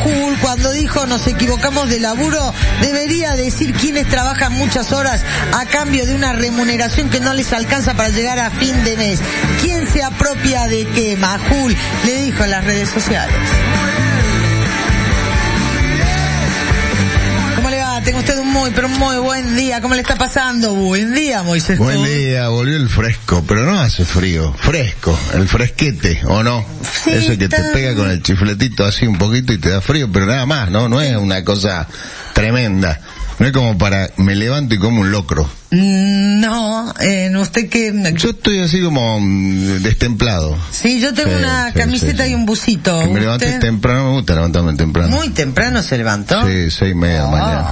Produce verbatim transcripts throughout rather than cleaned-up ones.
Majul, cuando dijo nos equivocamos de laburo, debería decir quienes trabajan muchas horas a cambio de una remuneración que no les alcanza para llegar a fin de mes. ¿Quién se apropia de qué? Majul le dijo en las redes sociales. Tengo usted un muy, pero muy buen día. ¿Cómo le está pasando? Buen día, Moisés. Buen día, volvió el fresco, pero no hace frío. Fresco, el fresquete, ¿o no? Sí, ese que está... te pega con el chifletito así un poquito y te da frío, pero nada más, ¿no? No es una cosa tremenda. No es como para, me levanto y como un locro. No, eh, usted que... Yo estoy así como mm, destemplado. Sí, yo tengo sí, una sí, camiseta sí, sí. y un busito. Que me levanté ¿Usted? temprano, me gusta levantarme temprano. ¿Muy temprano se levantó? Sí, seis y media de la mañana.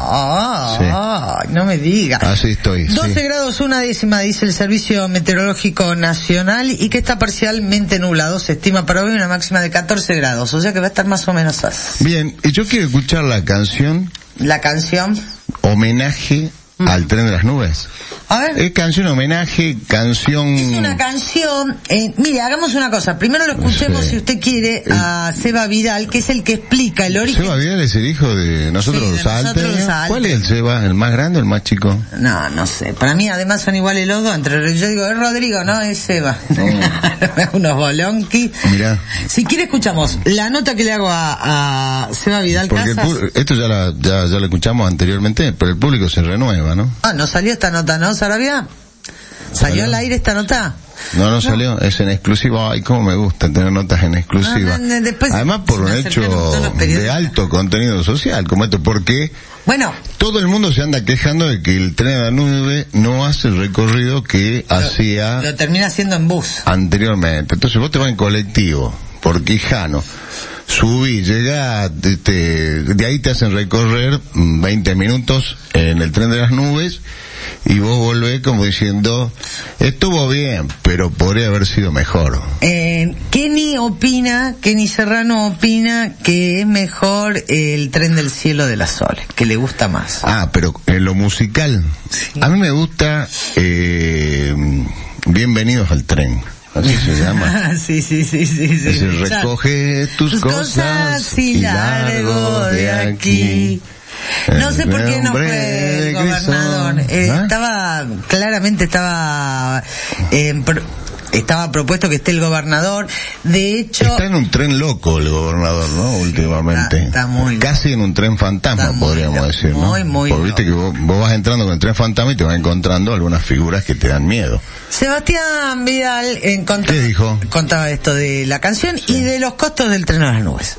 Ah, sí. No me diga. Así estoy, doce sí. grados una décima, dice el Servicio Meteorológico Nacional, y que está parcialmente nublado. Se estima para hoy una máxima de catorce grados, o sea que va a estar más o menos así. Bien, y yo quiero escuchar la canción... La canción... Homenaje mm. al Tren de las Nubes. A ver. Es canción homenaje, canción... Es una canción... Eh, mire, hagamos una cosa. Primero lo escuchemos, sí. si usted quiere, a Seba Vidal, que es el que explica el origen... Seba Vidal es el hijo de nosotros, sí, de los salteños. ¿Cuál es el Seba? ¿El más grande o el más chico? No, no sé. Para mí, además, son iguales los dos. Entre, yo digo, es Rodrigo, no, es Seba. Mm. Unos bolonquis. Mirá. Si quiere, escuchamos la nota que le hago a, a Seba Vidal Porque Casas. El, esto ya, la, ya, ya lo escuchamos anteriormente, pero el público se renueva, ¿no? Ah, no salió esta nota, ¿no, Sarabia? ¿Salió al aire esta nota? No, no, no salió, es en exclusiva. Ay, cómo me gusta tener notas en exclusiva. No, no, después además por un hecho de alto contenido social, como esto, porque bueno, todo el mundo se anda quejando de que el Tren de la Nube no hace el recorrido que lo, hacía... Lo termina haciendo en bus. Anteriormente. Entonces vos te vas en colectivo, por Quijano, subí, llegá, te, te, de ahí te hacen recorrer veinte minutos en el Tren de las Nubes, y vos volvés como diciendo, estuvo bien, pero podría haber sido mejor. Eh, Kenny opina, Kenny Serrano opina que es mejor el Tren del Cielo de las Soles, que le gusta más. Ah, pero en lo musical, sí. A mí me gusta eh, Bienvenidos al Tren. Así se llama. sí, sí, sí, sí, sí. Es el recoge tus, tus cosas, cosas y largo de aquí. No sé por qué no fue el gobernador. Eh, ¿Ah? Estaba, claramente estaba, eh, pro, estaba propuesto que esté el gobernador. De hecho... Está en un tren loco el gobernador, ¿no? Últimamente. Está, está muy Casi loco. En un tren fantasma, está podríamos muy, decir, ¿no? Muy, muy Porque viste que vos, vos vas entrando con el tren fantasma y te vas encontrando algunas figuras que te dan miedo. Sebastián Vidal encontró, ¿Qué dijo? Contaba esto de la canción sí. y de los costos del Tren a las Nubes.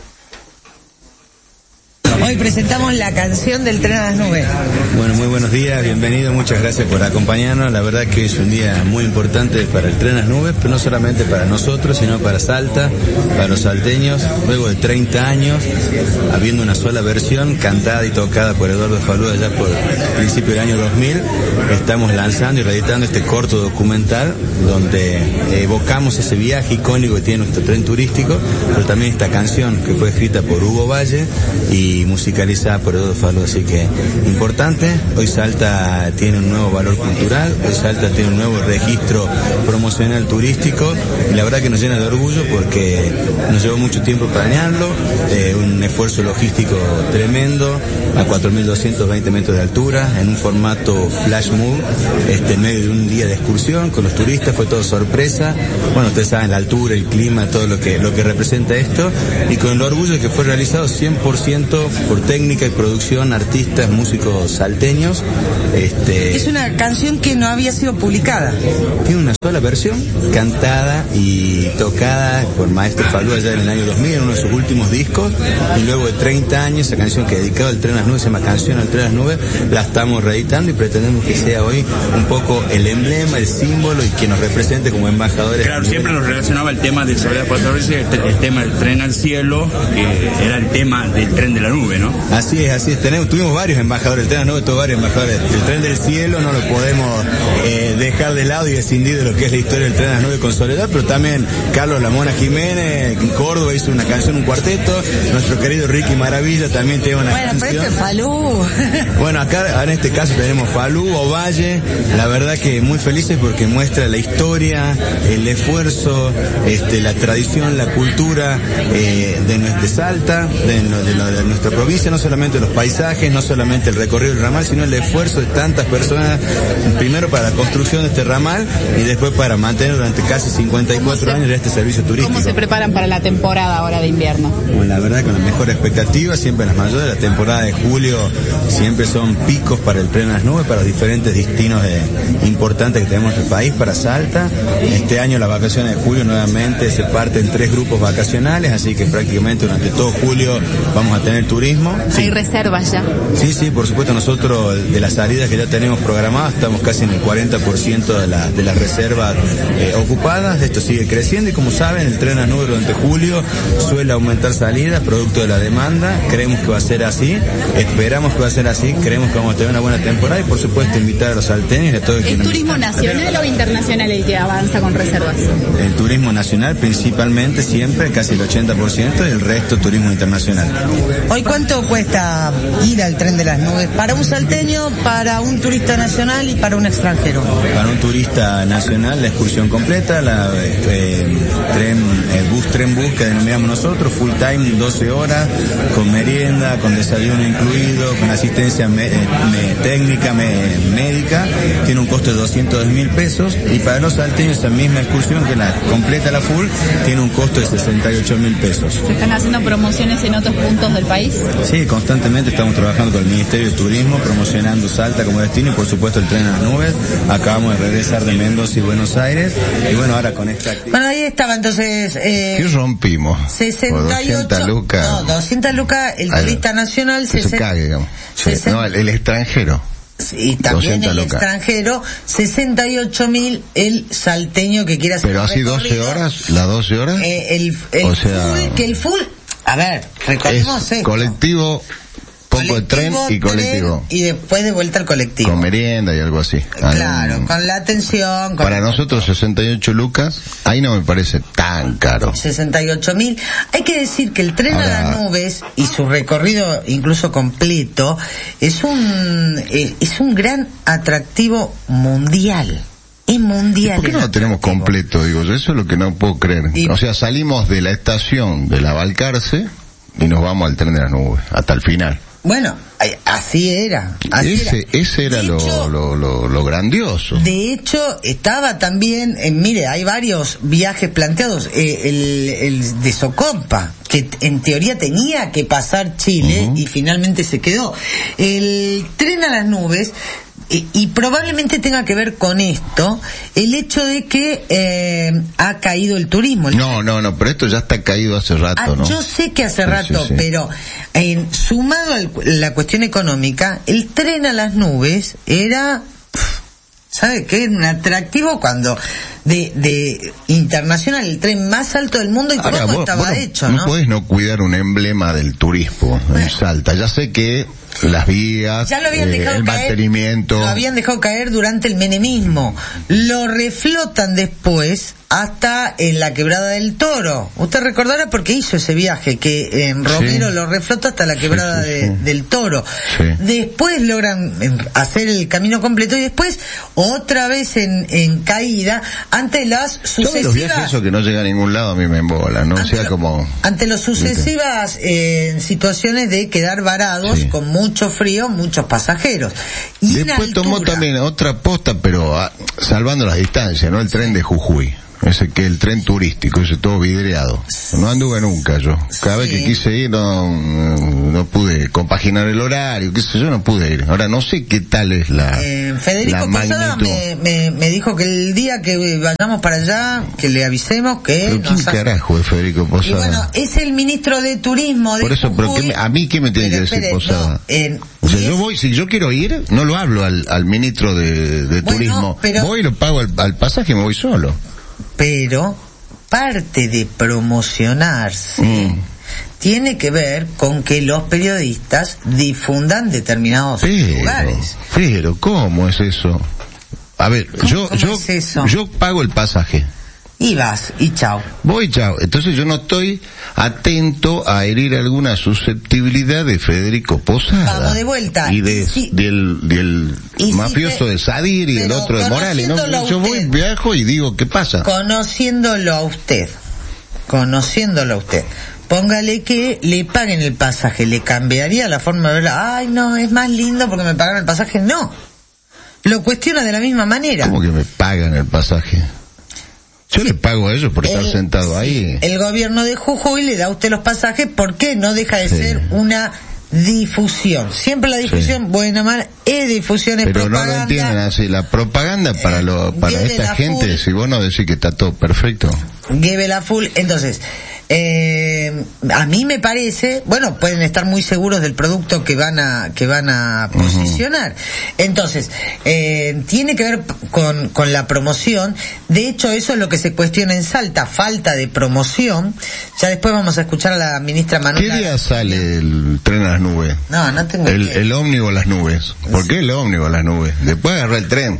Hoy presentamos la canción del Tren a las Nubes. Bueno, muy buenos días, bienvenidos, muchas gracias por acompañarnos. La verdad que es un día muy importante para el Tren a las Nubes, pero no solamente para nosotros, sino para Salta, para los salteños. Luego de treinta años, habiendo una sola versión, cantada y tocada por Eduardo Falú allá por el principio del año dos mil, estamos lanzando y reeditando este corto documental donde evocamos ese viaje icónico que tiene nuestro tren turístico, pero también esta canción que fue escrita por Hugo Valle y musicalizada por Eduardo Falú, así que importante. Hoy Salta tiene un nuevo valor cultural, hoy Salta tiene un nuevo registro promocional turístico, y la verdad que nos llena de orgullo porque nos llevó mucho tiempo planearlo, eh, un esfuerzo logístico tremendo, a cuatro mil doscientos veinte metros de altura, en un formato flash move, este, en medio de un día de excursión con los turistas, fue todo sorpresa. Bueno, ustedes saben la altura, el clima, todo lo que, lo que representa esto, y con el orgullo de que fue realizado cien por ciento por técnica y producción, artistas, músicos salteños. Este, es una canción que no había sido publicada. Tiene una sola versión, cantada y tocada por Maestro Falú allá en el año dos mil, en uno de sus últimos discos, y luego de treinta años, esa canción que dedicado al Tren a las Nubes, se llama Canción al Tren a las Nubes, la estamos reeditando y pretendemos que sea hoy un poco el emblema, el símbolo, y que nos represente como embajadores. Claro, siempre nos relacionaba el tema de Soledad Pastorese, el, el tema del Tren al Cielo, que era el tema del Tren de la Nube. Nube, ¿no? Así es, así es. Tenemos, tuvimos varios embajadores, el Tren de las Nubes tuvo varios embajadores. El Tren del Cielo no lo podemos eh, dejar de lado y escindir de lo que es la historia del Tren de las Nubes con Soledad, pero también Carlos Lamona Jiménez, en Córdoba, hizo una canción, un cuarteto. Nuestro querido Ricky Maravilla también tiene una bueno, canción. Bueno, pero este es Falú. Bueno, acá en este caso tenemos Falú, Ovalle, la verdad que muy felices porque muestra la historia, el esfuerzo, este, la tradición, la cultura eh, de, de Salta, de, de, de, de nuestra provincia, no solamente los paisajes, no solamente el recorrido del ramal, sino el esfuerzo de tantas personas, primero para la construcción de este ramal y después para mantener durante casi cincuenta y cuatro años este servicio turístico. ¿Cómo se preparan para la temporada ahora de invierno? Bueno, la verdad con la mejor expectativa, siempre en las mayores, la temporada de julio siempre son picos para el Tren de las Nubes, para los diferentes destinos eh, importantes que tenemos en el país, para Salta. Este año las vacaciones de julio nuevamente se parten en tres grupos vacacionales, así que prácticamente durante todo julio vamos a tener turismo. ¿Hay sí. reservas ya? Sí, sí, por supuesto nosotros de las salidas que ya tenemos programadas estamos casi en el cuarenta por ciento de, la, de las reservas eh, ocupadas. Esto sigue creciendo y como saben el Tren de las Nubes durante julio suele aumentar salidas producto de la demanda. Creemos que va a ser así, esperamos que va a ser así, creemos que vamos a tener una buena temporada y por supuesto invitar a los salteños y a todos. ¿Es turismo nacional o internacional el que avanza con reservas? El turismo nacional principalmente siempre, casi el ochenta por ciento y el resto turismo internacional. Hoy cuánto cuesta ir al Tren de las Nubes para un salteño, para un turista nacional y para un extranjero? Para un turista nacional la excursión completa, la eh, tren, el bus tren bus que denominamos nosotros, full time, doce horas, con merienda, con desayuno incluido, con asistencia me, me, técnica, me, médica, tiene un costo de doscientos mil pesos y para los salteños esa misma excursión que la completa la full tiene un costo de sesenta y ocho mil pesos. ¿Se están haciendo promociones en otros puntos del país? Sí, constantemente estamos trabajando con el Ministerio de Turismo, promocionando Salta como destino y por supuesto el Tren de las Nubes. Acabamos de regresar de Mendoza y Buenos Aires y bueno, ahora con esta actividad. Bueno, ahí estaba entonces... Eh, ¿Qué rompimos? sesenta y ocho doscientas lucas. No, doscientas lucas el turista Al, nacional. Que se cague, digamos. Sí, no, el, el extranjero. Y también el lucas. Extranjero, sesenta y ocho mil el salteño que quiera hacer. Pero así doce horas, las doce horas. Eh, el el o sea, full, que el full, a ver, recordemos es colectivo, poco de tren y colectivo. Tren, y después de vuelta al colectivo. Con merienda y algo así. Claro, um, con la atención. Con para el... nosotros sesenta y ocho lucas, ahí no me parece tan caro. sesenta y ocho mil. Hay que decir que el Tren Ahora... a las Nubes y su recorrido incluso completo es un, eh, es un gran atractivo mundial. Es mundial. ¿Por qué no lo tenemos completo? Digo, eso es lo que no puedo creer. Y... O sea, salimos de la estación de la Balcarce y nos vamos al Tren de las Nubes, hasta el final. Bueno, así era. Así ese, era. ese era lo, hecho, lo, lo, lo grandioso. De hecho, estaba también, eh, mire, hay varios viajes planteados. Eh, el, el de Socompa, que en teoría tenía que pasar Chile uh-huh. y finalmente se quedó. El Tren a las Nubes. Y, y probablemente tenga que ver con esto el hecho de que eh, ha caído el turismo. El no, no, no, pero esto ya está caído hace rato, ah, ¿no? Yo sé que hace sí, rato, sí, sí. pero eh, sumado a la cuestión económica, el Tren a las Nubes era, ¿sabe qué? Un atractivo cuando de, de internacional, el tren más alto del mundo y todo Ahora, vos, estaba vos hecho, no, ¿no? No podés no cuidar un emblema del turismo en bueno. Salta. Ya sé que las vías, ya lo habían eh, dejado el caer, mantenimiento. Lo habían dejado caer durante el menemismo. Lo reflotan después hasta en la Quebrada del Toro. Usted recordará porque hizo ese viaje que en Romero sí. lo reflota hasta la Quebrada sí, sí, sí. De, del Toro. Sí. Después logran hacer el camino completo y después otra vez en, en caída ante las sucesivas... Los viajes eso que no llega a ningún lado a mí me embola, ¿no? Ante, o sea, como... ante las sucesivas eh, situaciones de quedar varados sí. con mucho frío, muchos pasajeros. Y después tomó también otra posta, pero a, salvando las distancias, ¿no? El tren sí. de Jujuy. Ese que el tren turístico, ese todo vidriado. No anduve nunca yo. Cada sí. vez que quise ir no, no pude compaginar el horario, qué sé yo, no pude ir. Ahora no sé qué tal es la eh, Federico la Posada me, me, me dijo que el día que vayamos para allá, que le avisemos que... ¿Pero quién hace... carajo es Federico Posada? Y bueno, es el ministro de Turismo de Por eso, Jujuy. pero ¿qué me, ¿a mí qué me tiene pero, que decir espere, Posada? No, eh, o sea, yo voy, si yo quiero ir, no lo hablo al, al ministro de, de bueno, Turismo. Pero... Voy y lo pago al, al pasaje y me voy solo. Pero parte de promocionarse mm. tiene que ver con que los periodistas difundan determinados pero, lugares. Pero, ¿cómo es eso? A ver, ¿Cómo, yo, cómo yo, es eso? yo pago el pasaje. Y vas, y chao. Voy, chao. Entonces yo no estoy atento a herir alguna susceptibilidad de Federico Posada. Vamos de vuelta. Y de, sí. del, del y mafioso si te, de Sadir y el otro de Morales. ¿No? Yo voy, usted, viajo y digo, ¿qué pasa? Conociéndolo a usted, conociéndolo a usted, póngale que le paguen el pasaje, ¿le cambiaría la forma de verla? Ay, no, es más lindo porque me pagaron el pasaje. No. Lo cuestiona de la misma manera. ¿Cómo que me pagan el pasaje? Yo le pago a ellos por estar el, sentado ahí. El gobierno de Jujuy le da a usted los pasajes porque no deja de sí. ser una difusión. Siempre la difusión, sí. buena, mala, es difusión, es pero propaganda. No lo entienden así. La propaganda para lo, para esta gente, full. Si vos no decís que está todo perfecto. Lleve la full. Entonces, eh, a mí me parece, bueno, pueden estar muy seguros del producto que van a que van a posicionar. Uh-huh. Entonces, eh, tiene que ver con, con la promoción. De hecho, eso es lo que se cuestiona en Salta, falta de promoción. Ya después vamos a escuchar a la ministra Manuela. ¿Qué día sale el tren a las nubes? No, no tengo el, que... el ómnibus a las nubes. ¿Por qué el ómnibus a las nubes? Después agarrar el tren.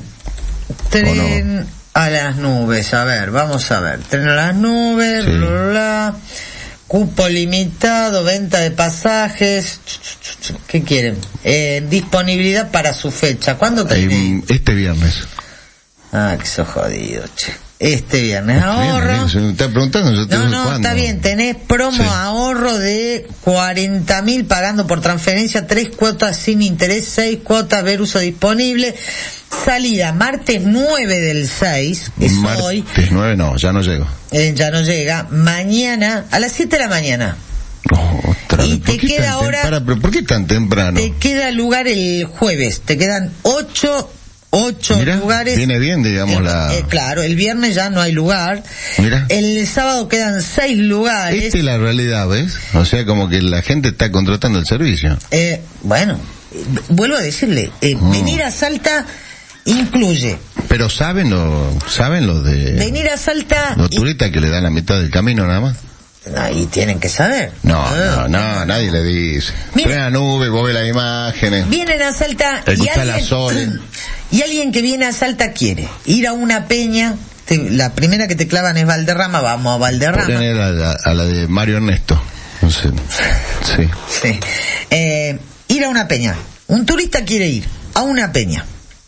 Tren a las nubes, a ver, vamos a ver. Tren a las nubes, sí. bla, bla, bla. Cupo limitado, venta de pasajes. ¿Qué quieren? Eh, disponibilidad para su fecha. ¿Cuándo quieren? Este viernes. Ah, que sos jodido, che. Este viernes ahorro. Se me está preguntando, yo te no, digo no, cuándo. Está bien, tenés promo sí. ahorro de cuarenta mil pagando por transferencia, tres cuotas sin interés, seis cuotas, ver uso disponible. Salida martes nueve del seis, es martes hoy. Martes nueve no, ya no llego. Eh, ya no llega. Mañana, a las siete de la mañana. Oh, otra y vez. te queda ahora. Para, pero ¿por qué tan temprano? Te queda lugar el jueves, te quedan ocho. Ocho Mirá, lugares. Viene bien, digamos, el, la... Eh, claro, el viernes ya no hay lugar. Mirá. El sábado quedan seis lugares. Esta es la realidad, ¿ves? O sea, como que la gente está contratando el servicio. Eh, bueno, vuelvo a decirle, eh, mm. venir a Salta incluye... Pero saben lo, saben los de... Venir a Salta... Los turistas y... que le dan la mitad del camino nada más. Ahí tienen que saber. No, no, no, no nadie le dice. Traen la nube, vos ves las imágenes. Vienen a Salta y alguien, la Sole. y alguien que viene a Salta quiere ir a una peña. Te, la primera que te clavan es Valderrama, vamos a Valderrama. Ponen a la, a la de Mario Ernesto. No sé. Sí. sí. Eh, ir a una peña. Un turista quiere ir a una peña.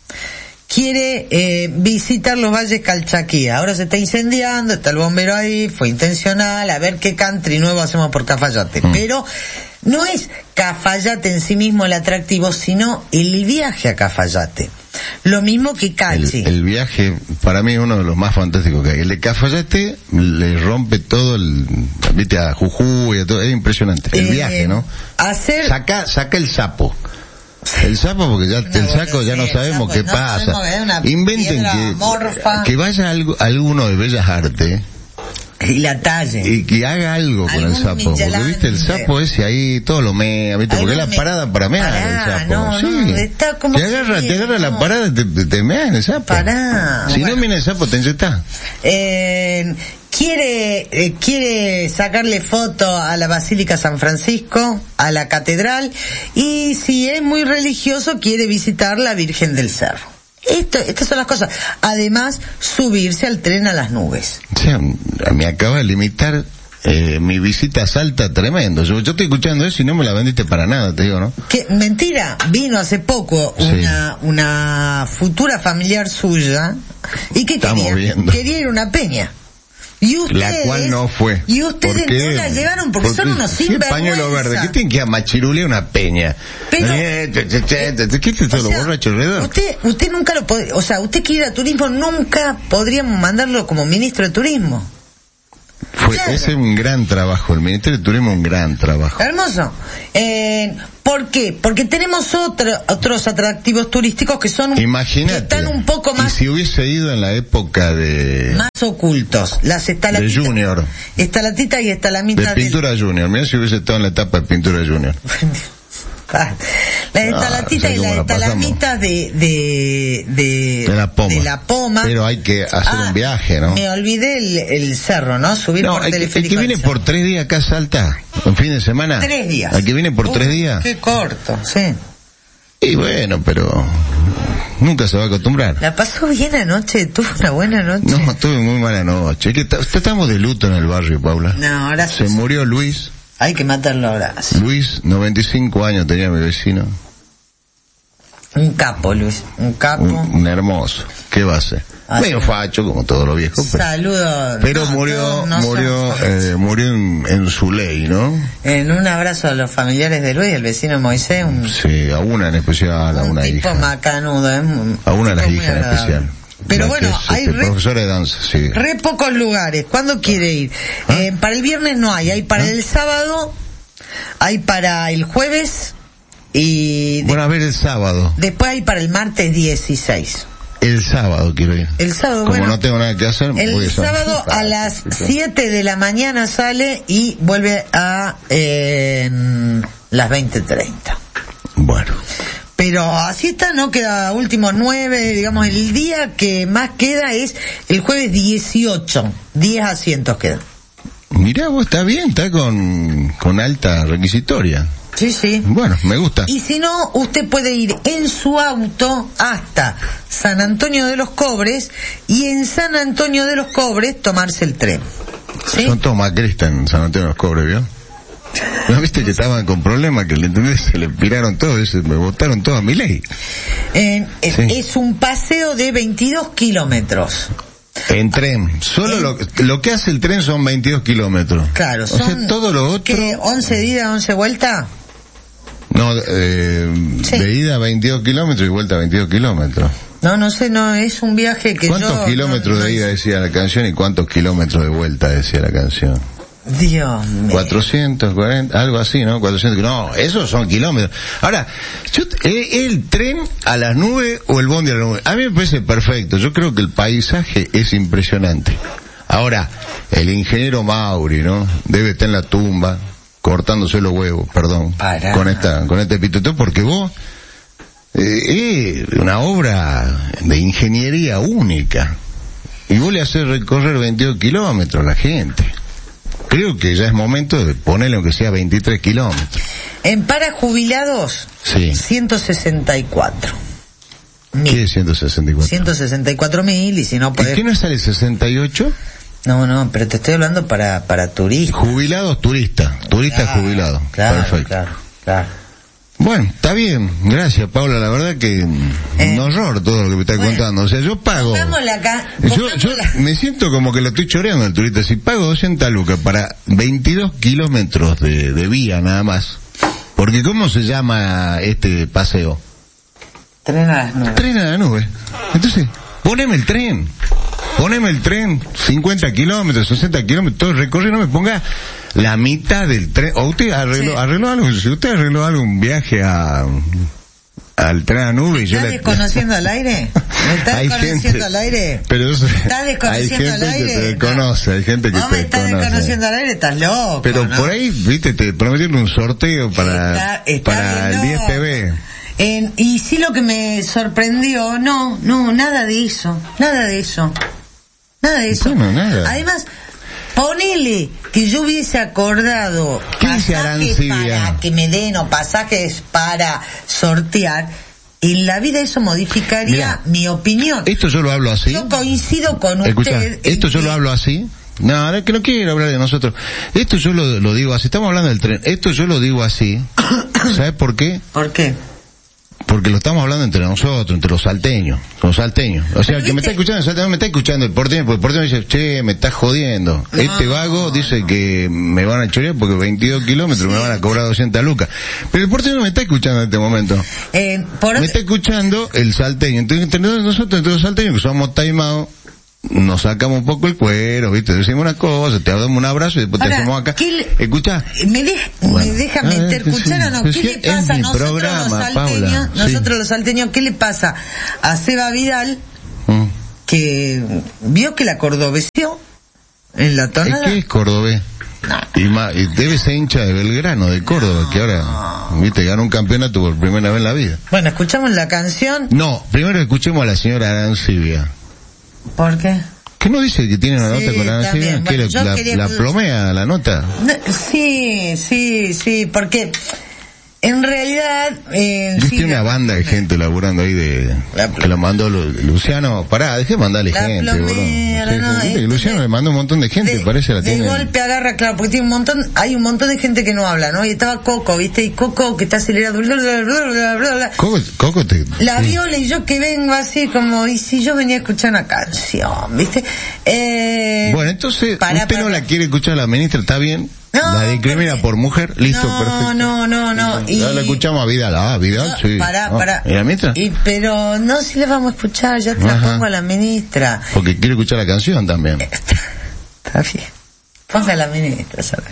Quiere eh, visitar los valles Calchaquía. Ahora se está incendiando, está el bombero ahí, fue intencional, a ver qué country nuevo hacemos por Cafayate. Mm. Pero no es Cafayate en sí mismo el atractivo, sino el viaje a Cafayate. Lo mismo que Cachi. El, el viaje, para mí, es uno de los más fantásticos que hay. El de Cafayate le rompe todo el... Viste, a Jujuy, a todo, es impresionante. El eh, viaje, ¿no? Hacer... Saca, saca el sapo. El sapo, porque ya no, el saco ya no sabemos qué no pasa. Sabemos, inventen que, que vaya algo, alguno de Bellas Artes y la talle y que haga algo con el sapo, porque viste el sapo ese ahí todo lo mea, viste, porque es la parada para mear el sapo. No, sí. no, está como te agarra, te agarra no. la parada, te, te mea en el sapo. Pará. Si bueno. no viene el sapo, te inyecta. Eh, quiere eh, quiere sacarle foto a la Basílica San Francisco, a la catedral, y si es muy religioso quiere visitar la Virgen del Cerro. Esto, estas son las cosas. Además, subirse al tren a las nubes. O sea, me acaba de limitar eh, mi visita a Salta tremendo. Yo, yo estoy escuchando eso y no me la vendiste para nada, te digo, ¿no? Que mentira, vino hace poco sí. una una futura familiar suya y que quería, quería ir a una peña. Y ustedes, la cual no fue. Y ustedes no la llevaron porque, porque son unos sinvergüenza. Pañuelo verde, ¿qué tienen que ir a machirulear una peña? Pero, eh, che, che, che, che, ¿qué te todo borracho alrededor? Usted, usted nunca lo puede, o sea, usted que ir a turismo nunca podríamos mandarlo como ministro de turismo. Fue, claro. Ese es un gran trabajo, el Ministerio de Turismo es un gran trabajo. Hermoso. Eh, ¿Por qué? Porque tenemos otro, otros atractivos turísticos que son Imagínate, que están un poco más... Y si hubiese ido en la época de... Más ocultos. Las estalatitas. De Junior. Estalatitas y estalamitas. De pintura del... Junior. Mira si hubiese estado en la etapa de pintura Junior. Las estalactitas y las estalamitas de, de, de, de, la poma. de la Poma. Pero hay que hacer ah, un viaje, ¿no? Me olvidé el, el cerro, ¿no? Subir no, por el, teleférico. el que viene por tres días acá a Salta, un fin de semana. Tres días. El que viene por uh, tres días. Qué corto, sí. Y bueno, pero nunca se va a acostumbrar. ¿La pasó bien anoche? ¿Tuvo una buena noche? No, tuve muy mala noche. Es que estamos de luto en el barrio, Paula. No, ahora se sí. murió Luis. Hay que matarlo ahora. Sí. Luis, noventa y cinco años tenía mi vecino. Un capo, Luis, un capo. Un, un hermoso. ¿Qué va a ser? Ah, medio sí. facho, como todos los viejos. Pero, Saludos. Pero no, murió, no murió, eh, murió en, en su ley, ¿no? En un abrazo a los familiares de Luis, el vecino Moisés. Un, sí, a una en especial, a un una tipo hija. macanudo, ¿eh? Un a una de las hijas en especial. Pero la bueno, es, hay este, re, profesora de danza, sí. re pocos lugares. ¿Cuándo quiere ir? ¿Ah? Eh, para el viernes no hay, hay para ¿Ah? el sábado, hay para el jueves y... Bueno, a ver el sábado. Después hay para el martes dieciséis. El sábado quiero ir. El sábado, Como bueno, no tengo nada que hacer, el voy a sábado a las siete de la mañana sale y vuelve a eh, las veinte treinta. Bueno. Pero así está, no queda últimos nueve, digamos, el día que más queda es el jueves dieciocho, diez asientos quedan. Mirá vos, está bien, está con, con alta requisitoria. Sí, sí. Bueno, me gusta. Y si no, usted puede ir en su auto hasta San Antonio de los Cobres y en San Antonio de los Cobres tomarse el tren. ¿Sí? Son todos macristas en San Antonio de los Cobres, ¿vio? ¿No viste que estaban con problemas? Que le entendés, se le piraron todo, se me botaron todo a mi ley. Eh, sí. Es un paseo de veintidós kilómetros. En tren. Solo en... Lo, lo que hace el tren son veintidós kilómetros. Claro, son... O sea, todo lo otro... ¿Qué? ¿once de ida, once vuelta? No, eh, sí. De ida veintidós kilómetros y vuelta veintidós kilómetros. No, no sé, no, es un viaje que ¿Cuántos yo... kilómetros no, no de ida decía la canción y cuántos kilómetros de vuelta decía la canción? Dios mío. cuatrocientos cuarenta, algo así, ¿no? cuatrocientos, no, esos son kilómetros. Ahora, yo, ¿el tren a las nubes o el bondi a las nubes? A mí me parece perfecto, yo creo que el paisaje es impresionante. Ahora, el ingeniero Mauri, ¿no? Debe estar en la tumba, cortándose los huevos, perdón, Para. con esta, con este pituto, porque vos, eh, es una obra de ingeniería única. Y vos le haces recorrer veintidós kilómetros a la gente. Creo que ya es momento de ponerle aunque sea veintitrés kilómetros. En para jubilados, sí. ciento sesenta y cuatro. ¿Qué es ciento sesenta y cuatro? ciento sesenta y cuatro mil, y si no podés... ¿Y qué no sale sesenta y ocho? No, no, pero te estoy hablando para, para turistas. Jubilados, turistas. Turistas claro, jubilados. Claro, perfecto. Claro, claro. Bueno, está bien, gracias Paula, la verdad que eh, un horror todo lo que me estás bueno, contando, o sea, yo pago, acá, yo, yo me siento como que lo estoy choreando al turista, si pago doscientas lucas para veintidós kilómetros de, de vía nada más, porque ¿cómo se llama este paseo? Tren a las nubes. Tren a la nube, entonces, poneme el tren, poneme el tren, cincuenta kilómetros, sesenta kilómetros, todo el recorrido, no me ponga la mitad del tren. O usted arregló, sí. arregló algo, si usted arregló algo, un viaje a al tren a nube y yo ¿Estás le... desconociendo al aire? ¿Me estás hay desconociendo gente, al aire? Pero ¿Estás desconociendo al aire? Hay gente que te conoce, hay gente que no te me estás conoce. desconociendo al aire, estás loco. Pero ¿no? por ahí, viste, te prometieron un sorteo para, está, está para el diez T V. En, y sí, lo que me sorprendió, no, no, nada de eso, nada de eso. Nada de eso. Bueno, nada. Además, ponele que yo hubiese acordado pasajes para que me den o pasajes para sortear, en la vida eso modificaría Mirá, mi opinión. Esto yo lo hablo así. Yo coincido con Escuchá, usted. Esto yo que... lo hablo así. No, no, que no quiero hablar de nosotros. Esto yo lo, lo digo así. Estamos hablando del tren. Esto yo lo digo así. ¿Sabes por qué? ¿Por qué? Porque lo estamos hablando entre nosotros, entre los salteños, los salteños. O sea, el que me está escuchando, el salteño me está escuchando, el porteño, porque el porteño dice, che, me estás jodiendo. No. Este vago dice que me van a chorear porque veintidós kilómetros sí. me van a cobrar doscientas lucas. Pero el porteño no me está escuchando en este momento. Eh, por... Me está escuchando el salteño. Entonces, entre nosotros, entre los salteños, que somos taimados, nos sacamos un poco el cuero, ¿viste? Decimos una cosa, te damos un abrazo y después Ahora, te hacemos acá. Le... Escucha. ¿Me, de... bueno. ¿Me deja meter ah, cuchara o no? ¿Qué sí, le pasa a nosotros programa, los salteños? Paula, Nosotros sí. los salteños, ¿qué le pasa a Seba Vidal? Mm. Que vio que la cordobeció en la tonada. ¿Qué es cordobés? Y, ma, y debe ser hincha de Belgrano, de Córdoba, no. que ahora, viste, ganó un campeonato por primera vez en la vida. Bueno, escuchamos la canción. No, primero escuchemos a la señora Arancibia. ¿Por qué? ¿Qué no dice que tiene una sí, nota con Arancibia? Bueno, ¿Qué, la, quería... la plomea la nota? No, sí, sí, sí, porque... En realidad... Eh, Viste sí, una la, banda de gente laburando ahí de... La, que lo mandó Lu, Luciano... Pará, dejé mandarle la gente, plomera, boludo. no, Sí, sí, no, Luciano le mandó un montón de gente, de, parece la de tiene... De golpe agarra, claro, porque tiene un montón... Hay un montón de gente que no habla, ¿no? Y estaba Coco, ¿viste? Y Coco que está acelerado... Bla, bla, bla, bla, bla, bla. Coco, Coco te... La sí. viola y yo que vengo así como... Y si yo venía a escuchar una canción, ¿viste? Eh, bueno, entonces, para, usted para, no la quiere escuchar la ministra, ¿está bien? No, la discrimina porque... por mujer, listo, no, perfecto. No, no, no, no. Y... Ya la escuchamos a Vidal, ah, Vidal, no, sí. Pará, no. pará. ¿Y la ministra? Y, pero no, si la vamos a escuchar, ya te Ajá. la pongo a la ministra. Porque quiere escuchar la canción también. Está, está bien. Ponga a la ministra, ¿sabes?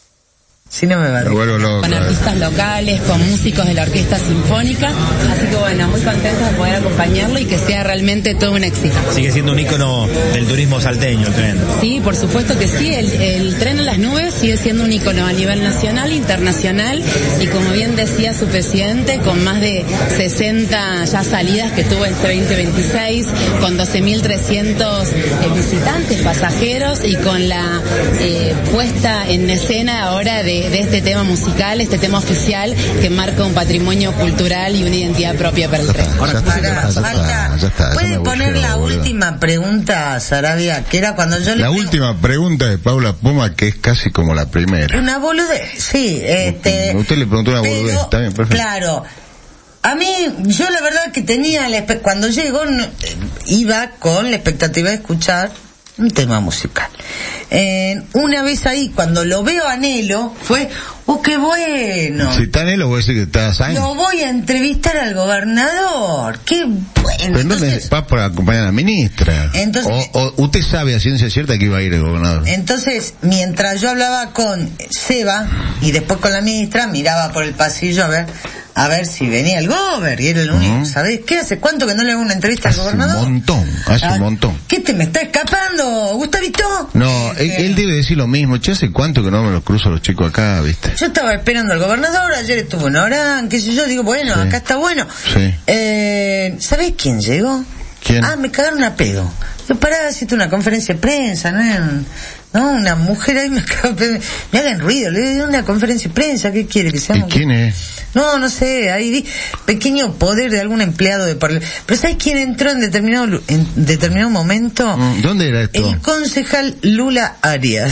Si no me va a bueno, no, con claro. artistas locales, con músicos de la Orquesta Sinfónica, así que bueno, muy contentos de poder acompañarlo y que sea realmente todo un éxito. Sigue siendo un ícono del turismo salteño el tren. Sí, por supuesto que sí, el, el tren en las nubes sigue siendo un ícono a nivel nacional, internacional, y como bien decía su presidente, con más de sesenta ya salidas que tuvo este veinte veintiséis, con doce mil trescientos eh, visitantes, pasajeros, y con la eh, puesta en escena ahora de de este tema musical, este tema oficial que marca un patrimonio cultural y una identidad propia para el tren. Ahora, para, falta, ¿puede poner la boludo. última pregunta, Sarabia? Que era cuando yo le La última pregunta de Paula Poma, que es casi como la primera. Una boludez, sí. Este, Usted le preguntó una pero, boludez, está bien, perfecto. Claro. A mí, yo la verdad que tenía, la, cuando llegó, no, iba con la expectativa de escuchar un tema musical. Eh, una vez ahí, cuando lo veo a Nelo, fue, ¡oh, qué bueno! Si está Nelo, voy a decir que está Sainz. Lo voy a entrevistar al gobernador. ¡Qué bueno! Pero entonces, va por acompañar a la ministra. Entonces, o, o usted sabe a ciencia cierta que iba a ir el gobernador. Entonces, mientras yo hablaba con Seba y después con la ministra, miraba por el pasillo a ver a ver si venía el gober, y era el único, uh-huh. ¿sabés qué? ¿Hace cuánto que no le hago una entrevista hace al gobernador? un montón, hace ah, un montón. ¿Qué te me está escapando, Gustavito? No, él, él debe decir lo mismo. Che, ¿hace cuánto que no me los cruzo a los chicos acá, viste? Yo estaba esperando al gobernador, ayer estuvo en Orán, qué sé yo, digo, bueno, sí. acá está bueno. Sí. Eh, ¿sabés quién llegó? ¿Quién? Ah, me cagaron a pedo. Yo paraba, hiciste una conferencia de prensa, ¿no? No, una mujer ahí me acaba, me hagan ruido, le digo una conferencia de prensa, ¿qué quiere que sea? ¿Y quién es? No, no sé, ahí vi pequeño poder de algún empleado de por... Pero ¿sabes quién entró en determinado en determinado momento? ¿Dónde era esto? El concejal Lula Arias.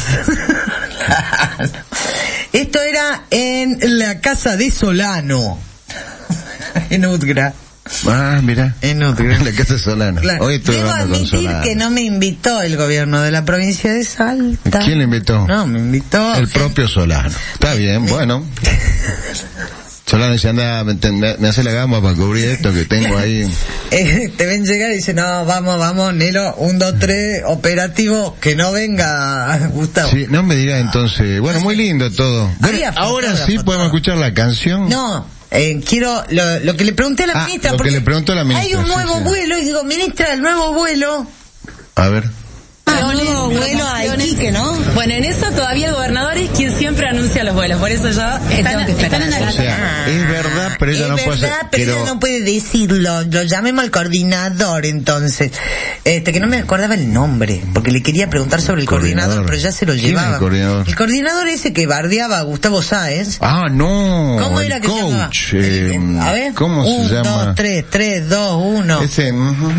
Esto era en la casa de Solano, en Utgra. Ah, mira. En Utgra. En la casa de Solano. Claro. Hoy estoy Debo hablando con admitir Solano. que no me invitó el gobierno de la provincia de Salta. ¿Quién le invitó? No, me invitó... El propio Solano. Está bien, bueno. Solano dice, anda, me, me, me hace la gamba para cubrir esto que tengo ahí. Eh, te ven llegar y dicen, no, vamos, vamos, Nelo, un, dos, tres, operativo, que no venga Gustavo. Sí, no me diga entonces, bueno, muy lindo todo. Bueno, ahora sí podemos escuchar la canción. No. Eh, quiero, lo, lo que le pregunté a la ah, ministra, lo porque que le preguntó a la ministra, hay un nuevo sí, sí. vuelo, y digo, ministra, el nuevo vuelo. A ver. Nuevo vuelo a Iquique, ¿no? Bueno, en eso todavía el gobernador es quien siempre anuncia los vuelos, por eso yo están, están en la... O sea, es verdad, pero ella es no verdad, puede hacer, pero, pero ella no puede decirlo. Lo llamemos al coordinador, entonces. Este, que no me acordaba el nombre, porque le quería preguntar sobre el coordinador, coordinador pero ya se lo llevaba. ¿Quién es el coordinador? El coordinador ese que bardeaba a Gustavo Sáenz. Ah, no. ¿Cómo era que coach, se llamaba? Eh, a ver. ¿Cómo un, se llama? Dos, tres, tres, dos, uno. Ese.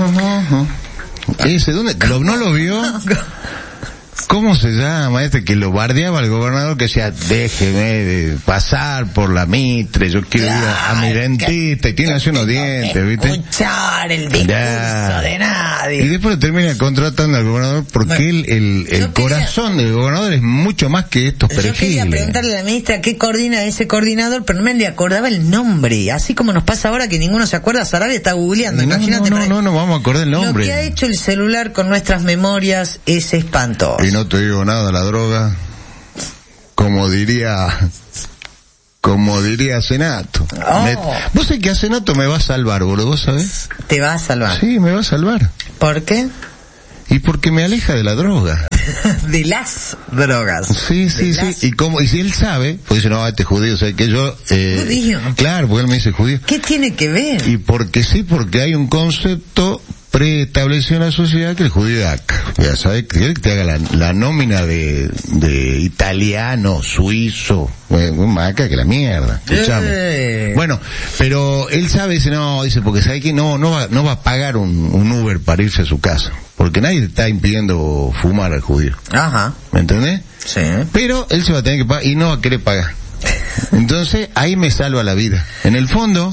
Ese, ¿dónde? ¿Lo, ¿No lo vio? ¿Cómo se llama este que lo bardeaba al gobernador, que decía, déjeme de pasar por la Mitre, yo quiero claro, ir a, a mi dentista, y tiene así unos dientes, ¿viste? Escuchar el discurso ya. de nadie. Y después termina contratando al gobernador porque bueno, él, el, el corazón quería, del gobernador es mucho más que estos perejiles. Yo quería preguntarle a la ministra qué coordina ese coordinador, pero no me le acordaba el nombre, así como nos pasa ahora que ninguno se acuerda. Sarabia está googleando, no, imagínate. No, no, no, no vamos a acordar el nombre. Lo que ha hecho el celular con nuestras memorias es espantoso. Y no te digo nada, la droga, como diría, como diría Senato. Oh. Me, vos sabés que a Senato me va a salvar, boludo, ¿vos sabés? ¿Te va a salvar? Sí, me va a salvar. ¿Por qué? Y porque me aleja de la droga. de las drogas. Sí, sí, de sí. las... Y como, y si él sabe, pues dice, no, este judío, o sea, que yo, eh, ¿Judío? Claro, porque él me dice judío. ¿Qué tiene que ver? Y porque sí, porque hay un concepto preestablecido en la sociedad que el judío es acá. Ya sabes, que te haga la, la nómina de, de italiano, suizo, bueno, más acá que la mierda. Escuchame. Eh. Bueno, pero él sabe, dice, no, dice, porque sabe que no, no va, no va a pagar un, un Uber para irse a su casa. Porque nadie le está impidiendo fumar al judío. Ajá. ¿Me entendés? Sí. Pero él se va a tener que pagar y no va a querer pagar. Entonces, ahí me salva la vida. En el fondo,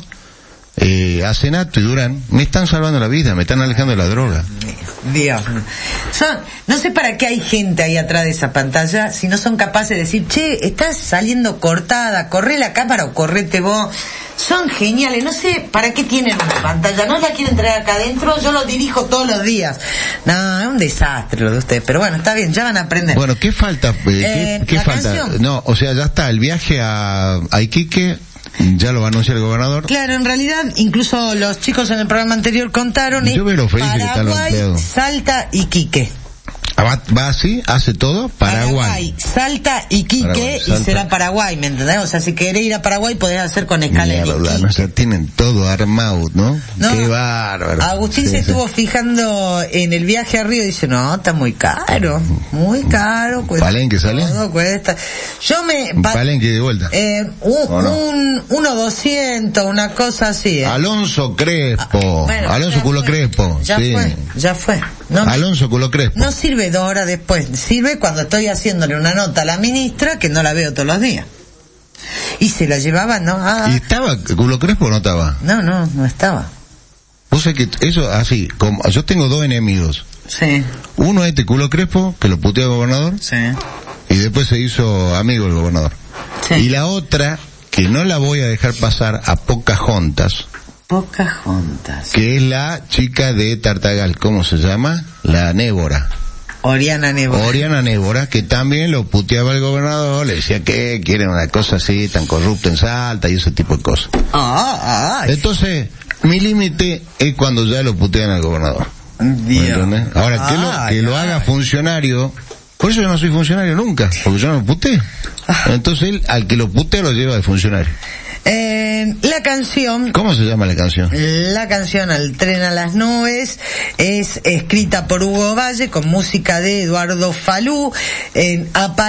eh, Asenato y Durán me están salvando la vida, me están alejando de la droga. Dios. Son, no sé para qué hay gente ahí atrás de esa pantalla si no son capaces de decir, che, estás saliendo cortada, corre la cámara o correte vos. Son geniales, no sé para qué tienen una pantalla, no la quieren traer acá adentro, yo lo dirijo todos los días. No, es un desastre lo de ustedes, pero bueno, está bien, ya van a aprender. Bueno, ¿qué falta? Eh, ¿Qué, Eh, qué ¿la falta? canción? No, o sea, ya está, el viaje a, a Iquique, ya lo va a anunciar el gobernador. Claro, en realidad, incluso los chicos en el programa anterior contaron, Yo veo lo feliz que están los Paraguay, empleados. Salta y Quique. Va, va así, hace todo, Paraguay. Paraguay, Salta y Quique, Paraguay, y Salta. será Paraguay, ¿me entendés? O sea, si querés ir a Paraguay podés hacer con escala en Mierda, Iquique. o sea, tienen todo armado, ¿no? No, Qué bárbaro. Agustín Sí, se sí. estuvo fijando en el viaje a Río y dice, no, está muy caro, muy caro. Cuesta ¿Palenque sale? todo, cuesta. Yo me... Un pa- Palenque de vuelta. Eh, un, ¿O no? un, uno doscientos, una cosa así, ¿eh? Alonso Crespo. Bueno, Alonso ya Culo fue, Crespo. Ya sí. fue, ya fue. No, Alonso Culo Crespo. no sirve dos horas después, sirve cuando estoy haciéndole una nota a la ministra que no la veo todos los días. Y se la llevaba, ¿no? Ah, ¿Y estaba Culo Crespo o no estaba? no, no, no estaba. Vos sabés que eso, así, como, yo tengo dos enemigos. Sí, Uno es este Culo Crespo, que lo puteó al gobernador, sí. y después se hizo amigo del gobernador. Sí. Y la otra, que no la voy a dejar pasar a Pocahontas, Pocahontas. que es la chica de Tartagal, ¿cómo se llama? La Nébora. Oriana Nebo. Oriana Nébora, que también lo puteaba el gobernador, le decía que quieren una cosa así, tan corrupta en Salta y ese tipo de cosas. Ah, ah, Entonces, mi límite es cuando ya lo putean al gobernador. ¿Me Dios. entendés? Ahora, que lo, Ay, que lo ay. haga funcionario, por eso yo no soy funcionario nunca, porque yo no lo puteo. Entonces él, al que lo putea lo lleva de funcionario. Eh, la canción, ¿Cómo se llama la canción? la canción Al tren a las nubes es escrita por Hugo Valle con música de Eduardo Falú. Eh,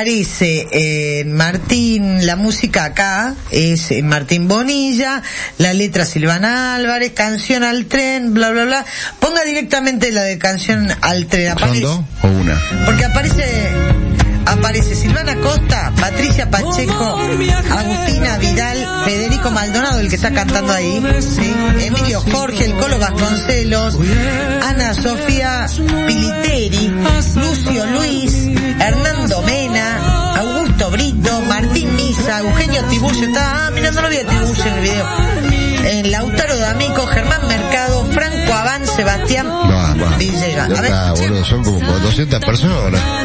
aparece en Martín, la música acá es en Martín Bonilla, la letra Silvana Álvarez, canción Al tren, bla bla bla. Ponga directamente la de canción Al tren. ¿Son Aparece, dos o una? porque aparece aparece Silvana Costa, Patricia Pacheco, Agustina Vidal, Federico Maldonado, el que está cantando ahí, ¿sí? Emilio Jorge, el Colo Vasconcelos, Ana Sofía Piliteri, Lucio Luis, Hernando Mena, Augusto Brito, Martín Misa, Eugenio Tiburcio, está, ah, mira, no lo vi a Tiburcio en el video, eh, Lautaro D'Amico, Germán Mercado, Franco Abán, Sebastián No, va. Villegas. Ya A ver, está, boludo, son como doscientas personas.